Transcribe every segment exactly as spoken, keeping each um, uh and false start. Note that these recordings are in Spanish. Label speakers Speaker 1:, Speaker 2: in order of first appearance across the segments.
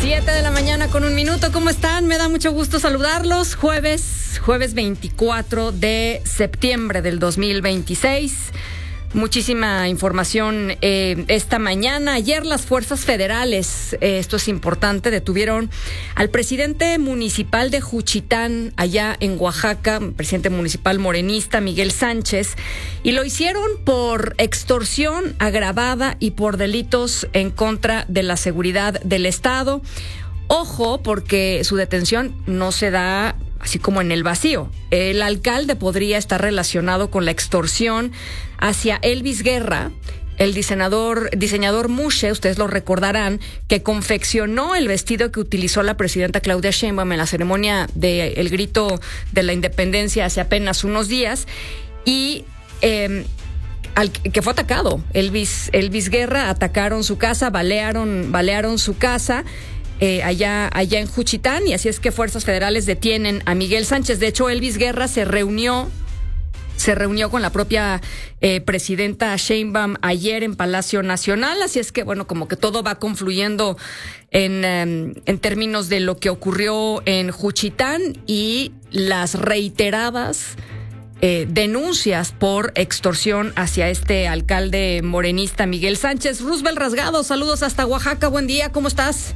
Speaker 1: Siete de la mañana con un minuto. ¿Cómo están? Me da mucho gusto saludarlos. Jueves, jueves veinticuatro de septiembre del dos mil veintiséis. Muchísima información eh, esta mañana. Ayer las fuerzas federales, eh, esto es importante, detuvieron al presidente municipal de Juchitán, allá en Oaxaca, presidente municipal morenista, Miguel Sánchez, y lo hicieron por extorsión agravada y por delitos en contra de la seguridad del Estado. Ojo, porque su detención no se da así como en el vacío. El alcalde podría estar relacionado con la extorsión hacia Elvis Guerra, el diseñador, diseñador Mushe, ustedes lo recordarán, que confeccionó el vestido que utilizó la presidenta Claudia Sheinbaum en la ceremonia del grito de la independencia hace apenas unos días, y eh, al que fue atacado. Elvis, Elvis Guerra, atacaron su casa, balearon, balearon su casa, Eh, allá, allá en Juchitán, y así es que fuerzas federales detienen a Miguel Sánchez. De hecho, Elvis Guerra se reunió, se reunió con la propia eh, presidenta Sheinbaum ayer en Palacio Nacional, así es que, bueno, como que todo va confluyendo en, eh, en términos de lo que ocurrió en Juchitán y las reiteradas Eh, denuncias por extorsión hacia este alcalde morenista Miguel Sánchez. Roosevelt Rasgado, saludos hasta Oaxaca, buen día, ¿cómo estás?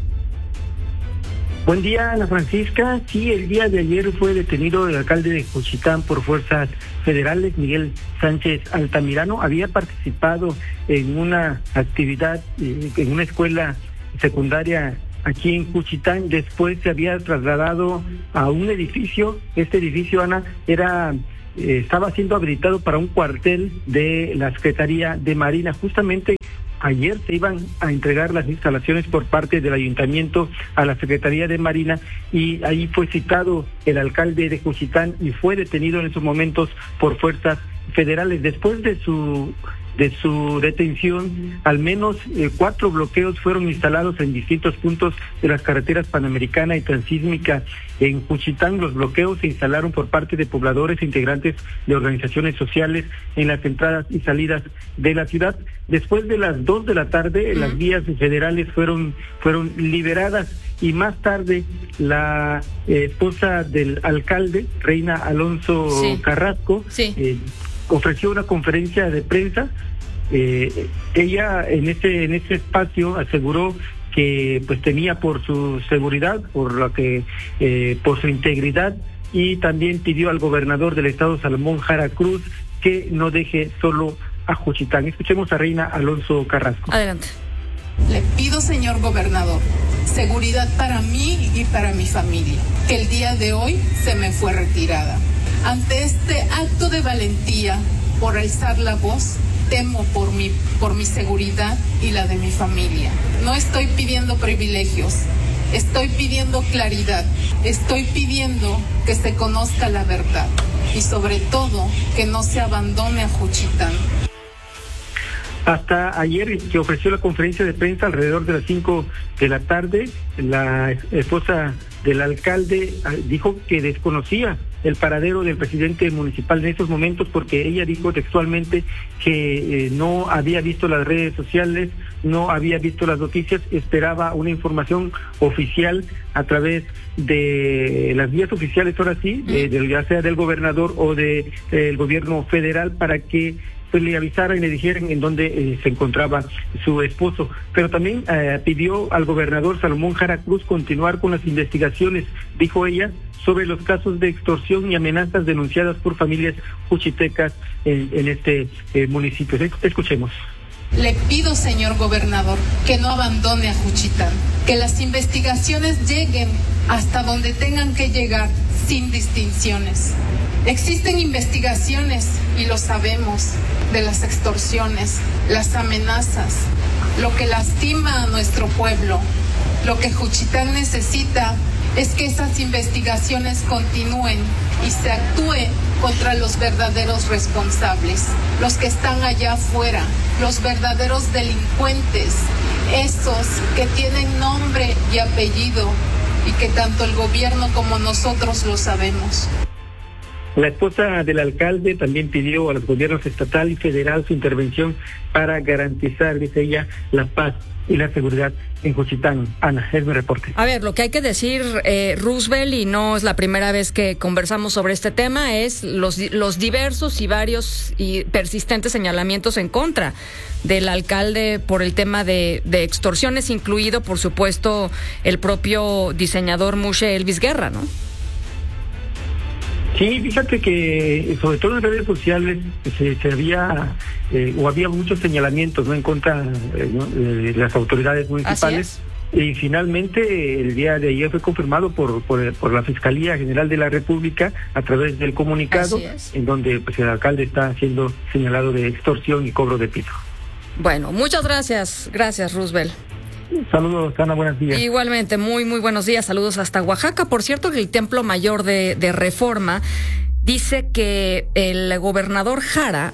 Speaker 2: Buen día, Ana Francisca. Sí, el día de ayer fue detenido el alcalde de Juchitán por fuerzas federales, Miguel Sánchez Altamirano. Había participado en una actividad eh, en una escuela secundaria aquí en Juchitán. Después se había trasladado a un edificio. Este edificio, Ana, era eh, estaba siendo habilitado para un cuartel de la Secretaría de Marina. Justamente ayer se iban a entregar las instalaciones por parte del ayuntamiento a la Secretaría de Marina, y ahí fue citado el alcalde de Juchitán y fue detenido en esos momentos por fuerzas federales. Después de su de su detención, al menos eh, cuatro bloqueos fueron instalados en distintos puntos de las carreteras Panamericana y Transísmica en Juchitán. Los bloqueos se instalaron por parte de pobladores e integrantes de organizaciones sociales en las entradas y salidas de la ciudad. Después de las dos de la tarde, uh-huh. las vías federales fueron, fueron liberadas, y más tarde la eh, esposa del alcalde, Reina Alonso sí. Carrasco, sí. Eh, ofreció una conferencia de prensa. Eh, ella en ese en ese espacio aseguró que pues temía por su seguridad, por lo que eh, por su integridad, y también pidió al gobernador del estado, Salomón Jara Cruz, que no deje solo a Juchitán. Escuchemos a Reina Alonso Carrasco.
Speaker 1: Adelante.
Speaker 3: Le pido, señor gobernador, seguridad para mí y para mi familia, que el día de hoy se me fue retirada. Ante este acto de valentía por alzar la voz, temo por mi, por mi seguridad y la de mi familia. No estoy pidiendo privilegios, estoy pidiendo claridad, estoy pidiendo que se conozca la verdad y sobre todo que no se abandone a Juchitán.
Speaker 2: Hasta ayer, que ofreció la conferencia de prensa alrededor de las cinco de la tarde, la esposa del alcalde dijo que desconocía el paradero del presidente municipal en estos momentos, porque ella dijo textualmente que eh, no había visto las redes sociales, no había visto las noticias, esperaba una información oficial a través de las vías oficiales, ahora sí, de, de, ya sea del gobernador o del de, eh, gobierno federal, para que pues le avisaran y le dijeran en dónde eh, se encontraba su esposo. Pero también eh, pidió al gobernador Salomón Jara Cruz continuar con las investigaciones, dijo ella, sobre los casos de extorsión y amenazas denunciadas por familias juchitecas en, en este eh, municipio. Escuchemos.
Speaker 3: Le pido, señor gobernador, que no abandone a Juchitán, que las investigaciones lleguen hasta donde tengan que llegar, sin distinciones. Existen investigaciones, y lo sabemos, de las extorsiones, las amenazas, lo que lastima a nuestro pueblo. Lo que Juchitán necesita es que esas investigaciones continúen y se actúe contra los verdaderos responsables, los que están allá afuera, los verdaderos delincuentes, esos que tienen nombre y apellido y que tanto el gobierno como nosotros lo sabemos.
Speaker 2: La esposa del alcalde también pidió a los gobiernos estatal y federal su intervención para garantizar, dice ella, la paz y la seguridad en Juchitán. Ana, es mi reporte.
Speaker 1: A ver, lo que hay que decir, eh, Roosevelt, y no es la primera vez que conversamos sobre este tema, es los, los diversos y varios y persistentes señalamientos en contra del alcalde por el tema de, de extorsiones, incluido, por supuesto, el propio diseñador Moshe Elvis Guerra, ¿no?
Speaker 2: Sí, fíjate que sobre todo en redes sociales se, se había eh, o había muchos señalamientos, ¿no?, en contra eh, ¿no? de las autoridades municipales. Y finalmente el día de ayer fue confirmado por, por por la Fiscalía General de la República a través del comunicado en donde pues el alcalde está siendo señalado de extorsión y cobro de piso.
Speaker 1: Bueno, muchas gracias, gracias Roosevelt.
Speaker 2: Saludos, Ana, buenos días.
Speaker 1: Igualmente, muy, muy buenos días, saludos hasta Oaxaca. Por cierto, que el Templo Mayor de, de Reforma dice que el gobernador Jara,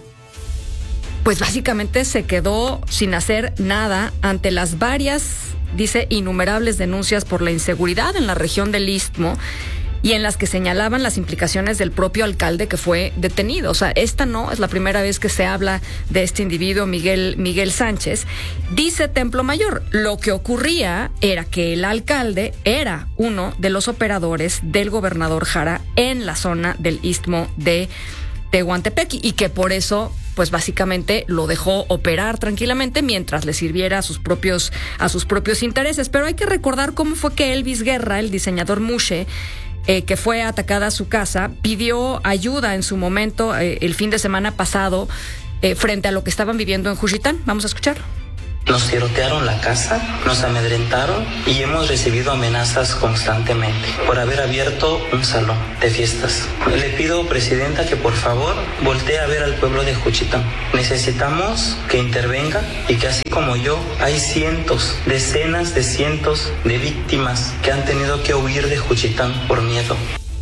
Speaker 1: pues básicamente se quedó sin hacer nada ante las varias, dice, innumerables denuncias por la inseguridad en la región del Istmo, y en las que señalaban las implicaciones del propio alcalde que fue detenido. O sea, esta no es la primera vez que se habla de este individuo, Miguel, Miguel Sánchez. Dice Templo Mayor, lo que ocurría era que el alcalde era uno de los operadores del gobernador Jara en la zona del Istmo de Tehuantepec y que por eso pues básicamente lo dejó operar tranquilamente mientras le sirviera a sus propios a sus propios intereses. Pero hay que recordar cómo fue que Elvis Guerra, el diseñador Moshe, Eh, que fue atacada a su casa, pidió ayuda en su momento eh, el fin de semana pasado eh, frente a lo que estaban viviendo en Juchitán. Vamos a escuchar.
Speaker 4: Nos tirotearon la casa, nos amedrentaron y hemos recibido amenazas constantemente por haber abierto un salón de fiestas. Le pido, presidenta, que por favor voltee a ver al pueblo de Juchitán. Necesitamos que intervenga y que así como yo, hay cientos, decenas de cientos de víctimas que han tenido que huir de Juchitán por miedo.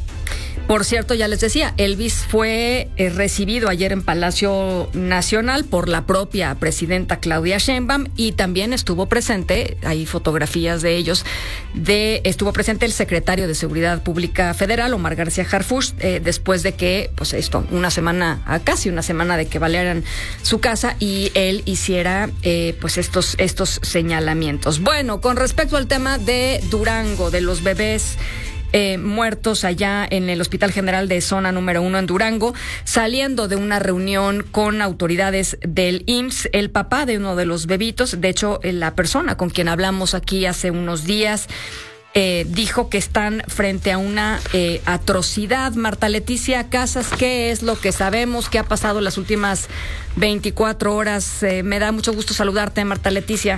Speaker 1: Por cierto, ya les decía, Elvis fue eh, recibido ayer en Palacio Nacional por la propia presidenta Claudia Sheinbaum y también estuvo presente, hay fotografías de ellos, de estuvo presente el secretario de Seguridad Pública Federal, Omar García Harfuch, eh, después de que, pues esto, una semana, a casi una semana de que balearan su casa y él hiciera eh, pues estos, estos señalamientos. Bueno, con respecto al tema de Durango, de los bebés Eh, muertos allá en el Hospital General de Zona Número Uno en Durango, saliendo de una reunión con autoridades del I M S S, el papá de uno de los bebitos, de hecho la persona con quien hablamos aquí hace unos días, eh, dijo que están frente a una eh, atrocidad. Marta Leticia Casas, ¿qué es lo que sabemos? ¿Qué ha pasado en las últimas veinticuatro horas? Eh, me da mucho gusto saludarte, Marta Leticia.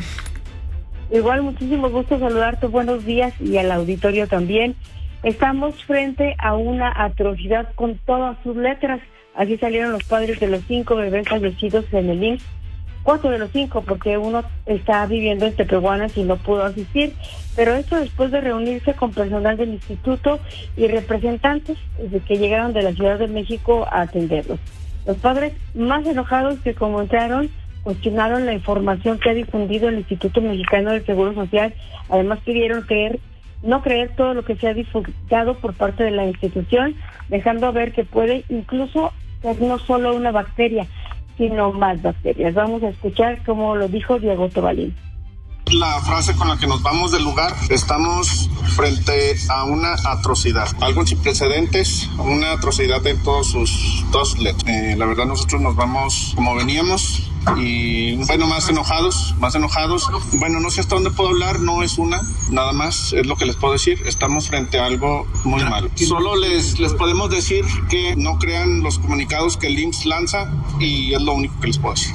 Speaker 5: Igual, muchísimo gusto saludarte, buenos días, y al auditorio también. Estamos frente a una atrocidad con todas sus letras. Así salieron los padres de los cinco bebés fallecidos en el I M S S. Cuatro de los cinco, porque uno está viviendo en Tepehuanas y no pudo asistir. Pero esto después de reunirse con personal del instituto y representantes desde que llegaron de la Ciudad de México a atenderlos. Los padres más enojados que como entraron, cuestionaron la información que ha difundido el Instituto Mexicano del Seguro Social. Además pidieron creer no creer todo lo que se ha divulgado por parte de la institución, dejando ver que puede incluso ser no solo una bacteria, sino más bacterias. Vamos a escuchar cómo lo dijo Diego Tobalín.
Speaker 6: La frase con la que nos vamos del lugar: estamos frente a una atrocidad, algo sin precedentes, una atrocidad en todos sus, todas sus letras. Eh, la verdad, nosotros nos vamos como veníamos y bueno, más enojados, más enojados. Bueno, no sé hasta dónde puedo hablar, no es una, nada más es lo que les puedo decir. Estamos frente a algo muy malo. Solo les, les podemos decir que no crean los comunicados que el I M S S lanza y es lo único que les puedo decir.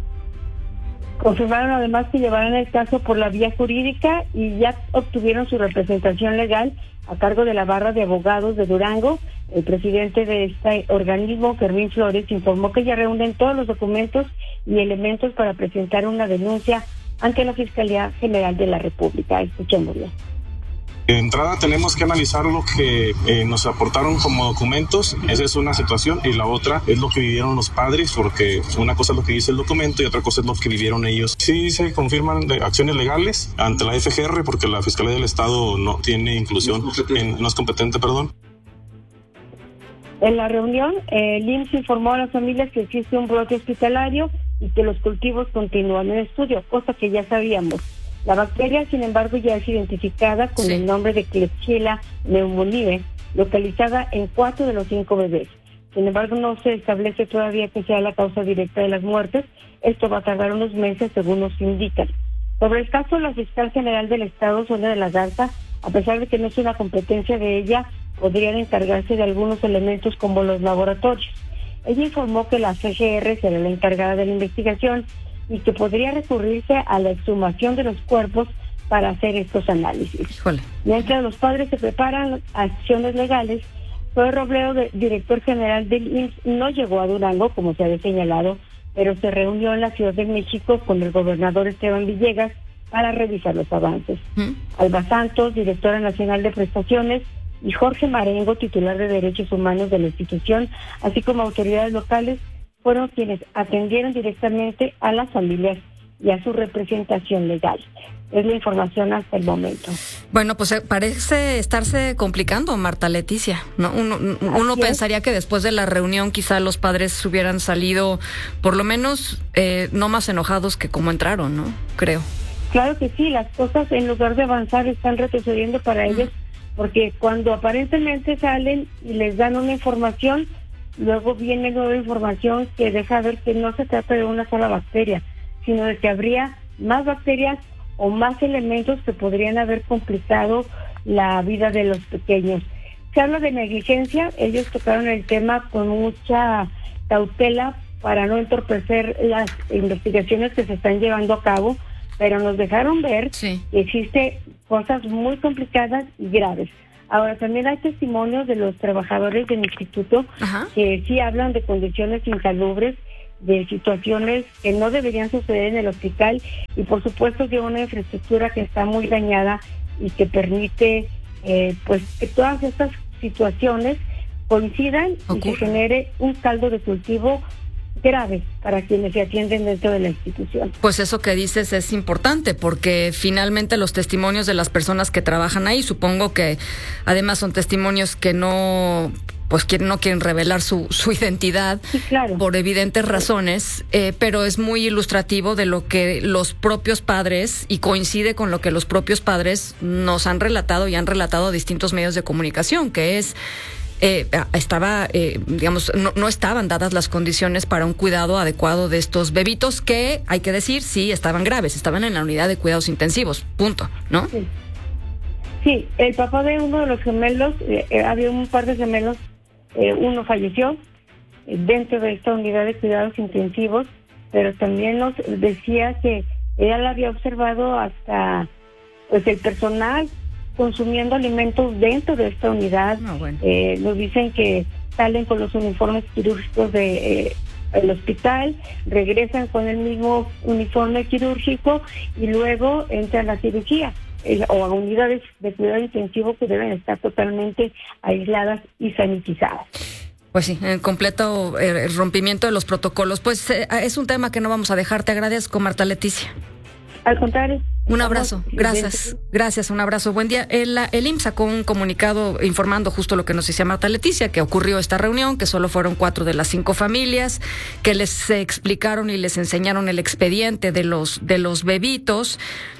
Speaker 5: Confirmaron además que llevarán el caso por la vía jurídica y ya obtuvieron su representación legal a cargo de la barra de abogados de Durango. El presidente de este organismo, Fermín Flores, informó que ya reúnen todos los documentos y elementos para presentar una denuncia ante la Fiscalía General de la República. Escuchémoslo.
Speaker 6: De entrada tenemos que analizar lo que eh, nos aportaron como documentos, esa es una situación, y la otra es lo que vivieron los padres, porque una cosa es lo que dice el documento y otra cosa es lo que vivieron ellos. Sí se confirman acciones legales ante la F G R porque la Fiscalía del Estado no tiene inclusión, en, no es competente, perdón.
Speaker 5: En la reunión, eh, el I M S S informó a las familias que existe un brote hospitalario y que los cultivos continúan en estudio, cosa que ya sabíamos. La bacteria, sin embargo, ya es identificada con sí. el nombre de Klebsiella pneumoniae, localizada en cuatro de los cinco bebés. Sin embargo, no se establece todavía que sea la causa directa de las muertes. Esto va a tardar unos meses, según nos indican. Sobre el caso, la fiscal general del Estado, Sonia de la Garza, a pesar de que no es una competencia de ella, podrían encargarse de algunos elementos como los laboratorios. Ella informó que la C G R será la encargada de la investigación y que podría recurrirse a la exhumación de los cuerpos para hacer estos análisis.
Speaker 1: Híjole.
Speaker 5: Mientras los padres se preparan acciones legales, Zoe Robledo, de, director general del I M S S, no llegó a Durango, como se había señalado, pero se reunió en la Ciudad de México con el gobernador Esteban Villegas para revisar los avances. ¿Mm? Alba Santos, directora nacional de prestaciones, y Jorge Marengo, titular de Derechos Humanos de la institución, así como autoridades locales, fueron quienes atendieron directamente a las familias y a su representación legal. Es la información hasta el momento.
Speaker 1: Bueno, pues parece estarse complicando, Marta Leticia, ¿no? Uno, uno pensaría que después de la reunión quizá los padres hubieran salido, por lo menos, eh, no más enojados que como entraron, ¿no? Creo.
Speaker 5: Claro que sí, las cosas en lugar de avanzar están retrocediendo para ellos, porque cuando aparentemente salen y les dan una información, luego viene nueva información que deja ver que no se trata de una sola bacteria, sino de que habría más bacterias o más elementos que podrían haber complicado la vida de los pequeños. Se habla de negligencia, ellos tocaron el tema con mucha cautela para no entorpecer las investigaciones que se están llevando a cabo, pero nos dejaron ver sí. que existe cosas muy complicadas y graves. Ahora, también hay testimonios de los trabajadores del instituto Ajá. que sí hablan de condiciones insalubres, de situaciones que no deberían suceder en el hospital y por supuesto de una infraestructura que está muy dañada y que permite eh, pues que todas estas situaciones coincidan Ocurre. y se genere un caldo de cultivo grave para quienes se atienden dentro de la institución.
Speaker 1: Pues eso que dices es importante porque finalmente los testimonios de las personas que trabajan ahí, supongo que además son testimonios que no pues que no quieren revelar su, su identidad
Speaker 5: sí, claro.
Speaker 1: por evidentes razones, eh, pero es muy ilustrativo de lo que los propios padres, y coincide con lo que los propios padres nos han relatado y han relatado a distintos medios de comunicación, que es Eh, estaba, eh, digamos, no, no estaban dadas las condiciones para un cuidado adecuado de estos bebitos que, hay que decir, sí estaban graves, estaban en la unidad de cuidados intensivos, punto, ¿no?
Speaker 5: Sí, sí el papá de uno de los gemelos, eh, eh, había un par de gemelos, eh, uno falleció eh, dentro de esta unidad de cuidados intensivos, pero también nos decía que ella la había observado hasta, pues, el personal consumiendo alimentos dentro de esta unidad.
Speaker 1: Oh, bueno.
Speaker 5: eh, nos dicen que salen con los uniformes quirúrgicos de eh, el hospital, regresan con el mismo uniforme quirúrgico y luego entran a la cirugía eh, o a unidades de cuidado intensivo que deben estar totalmente aisladas y sanitizadas.
Speaker 1: Pues sí, en completo eh, rompimiento de los protocolos. Pues eh, es un tema que no vamos a dejar. Te agradezco, Marta Leticia.
Speaker 5: Al contrario.
Speaker 1: Un abrazo, gracias, gracias, un abrazo, buen día. El, el I M S S sacó un comunicado informando justo lo que nos decía Marta Leticia, que ocurrió esta reunión, que solo fueron cuatro de las cinco familias, que les explicaron y les enseñaron el expediente de los, de los bebitos.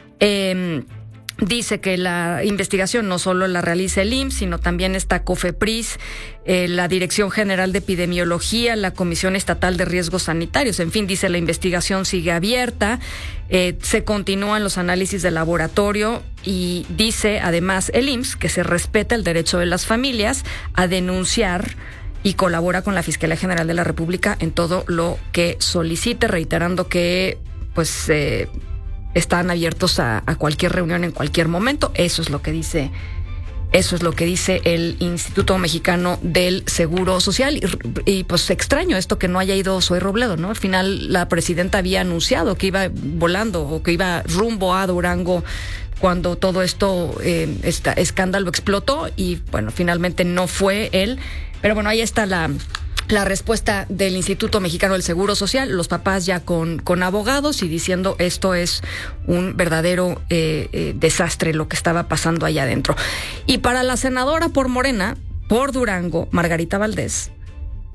Speaker 1: Eh, Dice que la investigación no solo la realiza el I M S S, sino también está COFEPRIS, eh, la Dirección General de Epidemiología, la Comisión Estatal de Riesgos Sanitarios. En fin, dice la investigación sigue abierta, eh, se continúan los análisis de laboratorio y dice además el I M S S que se respeta el derecho de las familias a denunciar y colabora con la Fiscalía General de la República en todo lo que solicite, reiterando que pues eh, están abiertos a, a cualquier reunión en cualquier momento. Eso es lo que dice, eso es lo que dice el Instituto Mexicano del Seguro Social. Y, y pues extraño esto que no haya ido Zoe Robledo, ¿no? Al final la presidenta había anunciado que iba volando o que iba rumbo a Durango cuando todo esto, eh, este escándalo explotó y bueno, finalmente no fue él. Pero bueno, ahí está la... La respuesta del Instituto Mexicano del Seguro Social, los papás ya con, con abogados y diciendo esto es un verdadero eh, eh, desastre lo que estaba pasando allá adentro. Y para la senadora por Morena, por Durango, Margarita Valdés,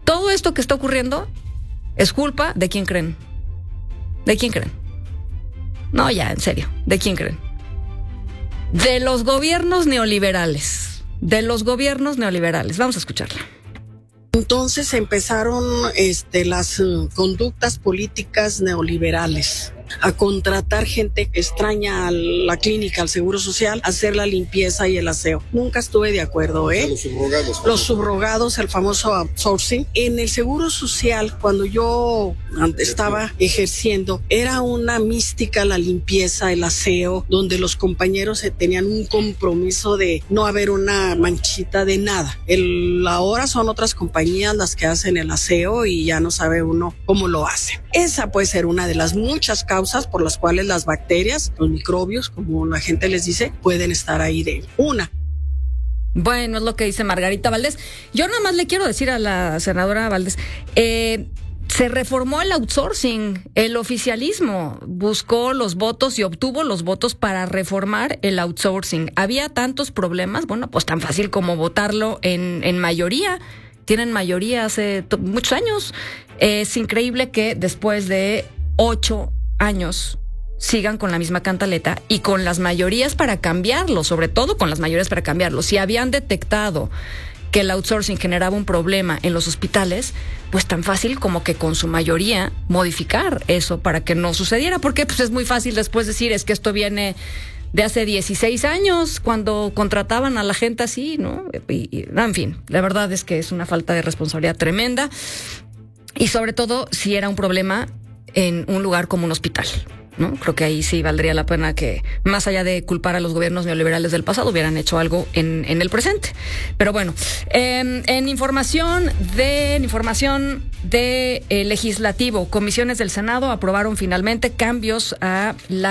Speaker 1: todo esto que está ocurriendo es culpa de quién creen. ¿De quién creen? No, ya, en serio, ¿de quién creen? De los gobiernos neoliberales. De los gobiernos neoliberales. Vamos a escucharla.
Speaker 7: Entonces empezaron este, las uh, conductas políticas neoliberales, a contratar gente extraña a la clínica, al Seguro Social, a hacer la limpieza y el aseo. Nunca estuve de acuerdo, ¿eh? Los subrogados. Los subrogados, el famoso outsourcing. En el Seguro Social, cuando yo estaba ejerciendo, era una mística la limpieza, el aseo, donde los compañeros tenían un compromiso de no haber una manchita de nada. El, ahora son otras compañías las que hacen el aseo y ya no sabe uno cómo lo hacen. Esa puede ser una de las muchas causas por las cuales las bacterias, los microbios, como la gente les dice, pueden estar ahí de una.
Speaker 1: Bueno, es lo que dice Margarita Valdés. Yo nada más le quiero decir a la senadora Valdés, eh, se reformó el outsourcing, el oficialismo buscó los votos y obtuvo los votos para reformar el outsourcing. Había tantos problemas, bueno, pues tan fácil como votarlo en, en mayoría. Tienen mayoría hace t- muchos años. Es increíble que después de ocho años sigan con la misma cantaleta y con las mayorías para cambiarlo, sobre todo con las mayorías para cambiarlo. Si habían detectado que el outsourcing generaba un problema en los hospitales, pues tan fácil como que con su mayoría modificar eso para que no sucediera, porque pues es muy fácil después decir, es que esto viene de hace dieciséis años, cuando contrataban a la gente así, ¿no? Y, y, en fin, la verdad es que es una falta de responsabilidad tremenda, y sobre todo si era un problema en un lugar como un hospital, ¿no? Creo que ahí sí valdría la pena que, más allá de culpar a los gobiernos neoliberales del pasado, hubieran hecho algo en, en el presente. Pero bueno, eh, en información de en información de eh, legislativo, comisiones del Senado aprobaron finalmente cambios a la